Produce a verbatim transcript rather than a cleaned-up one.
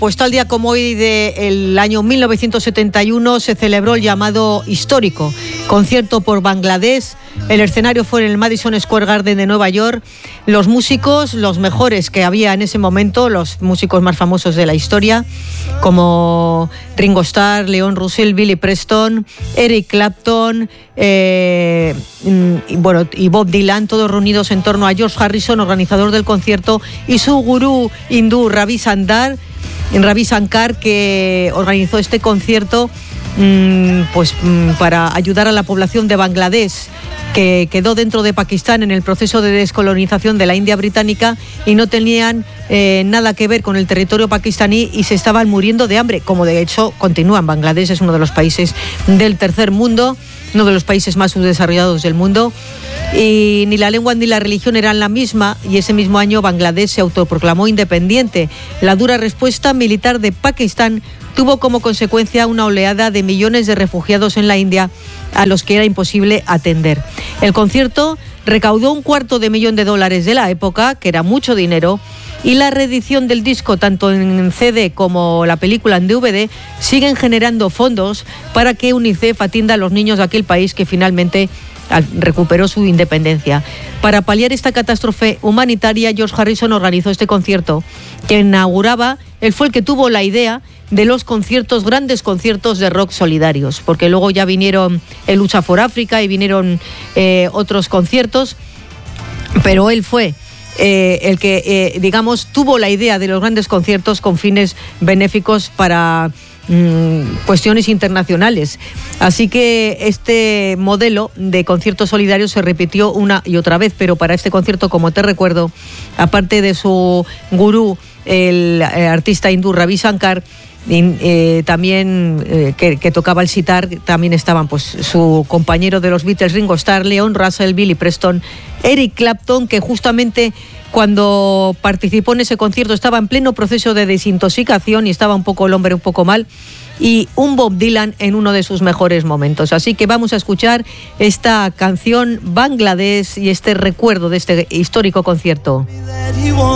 pues tal día como hoy del año mil novecientos setenta y uno se celebró el llamado histórico concierto por Bangladesh. El escenario fue en el Madison Square Garden de Nueva York. Los músicos, los mejores que había en ese momento, los músicos más famosos de la historia, como Ringo Starr, Leon Russell, Billy Preston, Eric Clapton, eh, y, bueno, y Bob Dylan, todos reunidos en torno a George Harrison, organizador del concierto, y su gurú hindú Ravi Shankar, Ravi Shankar, que organizó este concierto mmm, pues mmm, para ayudar a la población de Bangladesh, que quedó dentro de Pakistán en el proceso de descolonización de la India británica y no tenían eh, nada que ver con el territorio pakistaní y se estaban muriendo de hambre, como de hecho continúan. Bangladesh es uno de los países del tercer mundo, uno de los países más subdesarrollados del mundo, y ni la lengua ni la religión eran la misma, y ese mismo año Bangladesh se autoproclamó independiente. La dura respuesta militar de Pakistán tuvo como consecuencia una oleada de millones de refugiados en la India a los que era imposible atender. El concierto recaudó un cuarto de millón de dólares de la época, que era mucho dinero, y la reedición del disco, tanto en C D como la película en D V D, siguen generando fondos para que UNICEF atienda a los niños de aquel país que finalmente recuperó su independencia. Para paliar esta catástrofe humanitaria, George Harrison organizó este concierto que inauguraba, él fue el que tuvo la idea de los conciertos, grandes conciertos de rock solidarios, porque luego ya vinieron el Lucha por África y vinieron eh, otros conciertos, pero él fue eh, el que, eh, digamos, tuvo la idea de los grandes conciertos con fines benéficos para cuestiones internacionales. Así que este modelo de conciertos solidarios se repitió una y otra vez, pero para este concierto, como te recuerdo, aparte de su gurú, el eh, artista hindú Ravi Shankar, y, eh, también eh, que, que tocaba el sitar, también estaban pues su compañero de los Beatles, Ringo Starr, Leon Russell, Billy Preston, Eric Clapton, que justamente cuando participó en ese concierto estaba en pleno proceso de desintoxicación y estaba un poco el hombre un poco mal, y un Bob Dylan en uno de sus mejores momentos. Así que vamos a escuchar esta canción Bangladesh y este recuerdo de este histórico concierto.